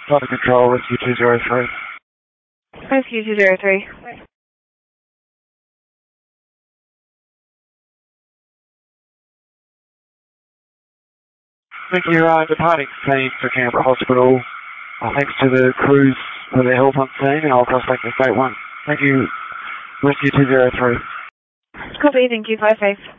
Flight Control, Rescue 203. Rescue 203. Thank you, departing team for Canberra Hospital. Thanks to the crews for their help on scene, and I'll contact the State 1. Thank you, Rescue 203. Copy, thank you, 5-5.